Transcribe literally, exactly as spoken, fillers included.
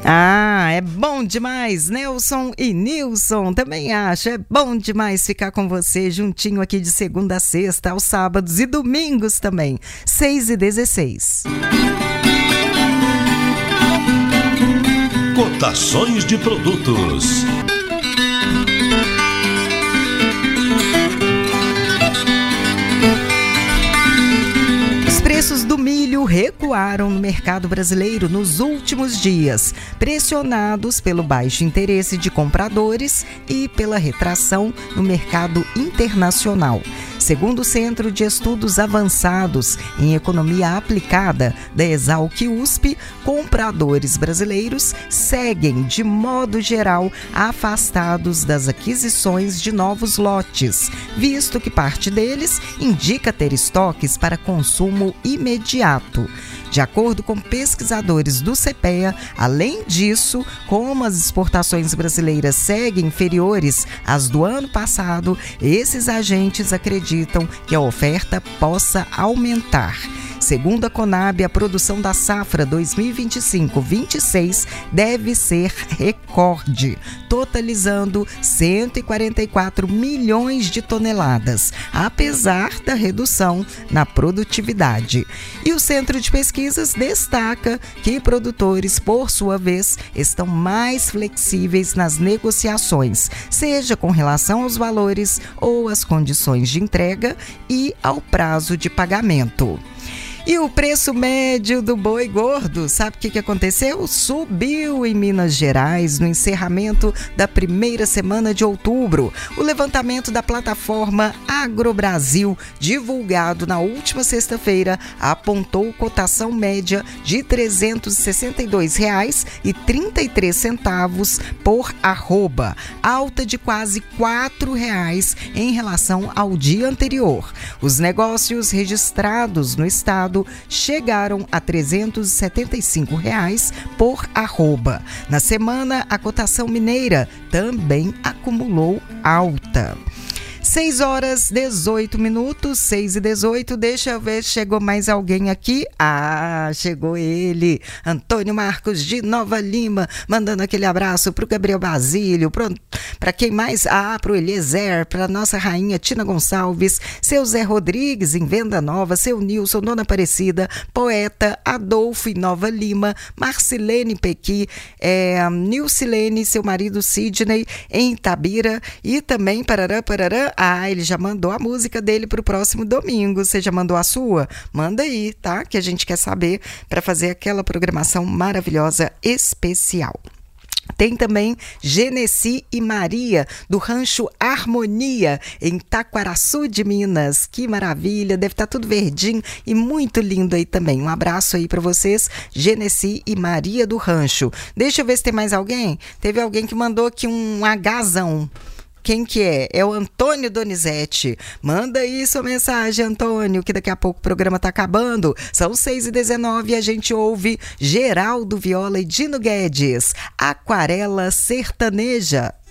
Ah, é bom demais, Nelson e Nilson, também acho, é bom demais ficar com você juntinho aqui de segunda a sexta, aos sábados e domingos também, seis e dezesseis. Cotações de produtos. Os preços do milho recuaram no mercado brasileiro nos últimos dias, pressionados pelo baixo interesse de compradores e pela retração no mercado internacional. Segundo o Centro de Estudos Avançados em Economia Aplicada da Exalc-U S P, compradores brasileiros seguem, de modo geral, afastados das aquisições de novos lotes, visto que parte deles indica ter estoques para consumo imediato. De acordo com pesquisadores do CEPEA, além disso, como as exportações brasileiras seguem inferiores às do ano passado, esses agentes acreditam que a oferta possa aumentar. Segundo a Conab, a produção da safra dois mil e vinte e cinco vinte e seis deve ser recorde, totalizando cento e quarenta e quatro milhões de toneladas, apesar da redução na produtividade. E o Centro de Pesquisas destaca que produtores, por sua vez, estão mais flexíveis nas negociações, seja com relação aos valores ou às condições de entrega e ao prazo de pagamento. E o preço médio do boi gordo, sabe o que, que aconteceu? Subiu em Minas Gerais no encerramento da primeira semana de outubro. O levantamento da plataforma AgroBrasil, divulgado na última sexta-feira, apontou cotação média de trezentos e sessenta e dois reais e trinta e três centavos por arroba, alta de quase quatro reais em relação ao dia anterior. Os negócios registrados no estado chegaram a trezentos e setenta e cinco reais por arroba. Na semana, a cotação mineira também acumulou alta. seis horas, dezoito minutos, seis e dezoito, deixa eu ver, chegou mais alguém aqui? Ah, chegou ele, Antônio Marcos de Nova Lima, mandando aquele abraço pro Gabriel Basílio, para quem mais? Ah, pro Eliezer, pra nossa rainha Tina Gonçalves, seu Zé Rodrigues em Venda Nova, seu Nilson, Dona Aparecida, poeta Adolfo em Nova Lima, Marcilene Pequi, é, Nilcilene, seu marido Sidney em Itabira e também parará, parará. Ah, ele já mandou a música dele para o próximo domingo. Você já mandou a sua? Manda aí, tá? Que a gente quer saber para fazer aquela programação maravilhosa especial. Tem também Genesi e Maria, do Rancho Harmonia, em Taquaraçu de Minas. Que maravilha, deve estar tudo verdinho e muito lindo aí também. Um abraço aí para vocês, Genesi e Maria do Rancho. Deixa eu ver se tem mais alguém. Teve alguém que mandou aqui um agazão. Quem que é? É o Antônio Donizete. Manda aí sua mensagem, Antônio, que daqui a pouco o programa tá acabando. São seis e dezenove e a gente ouve Geraldo Viola e Dino Guedes, Aquarela Sertaneja.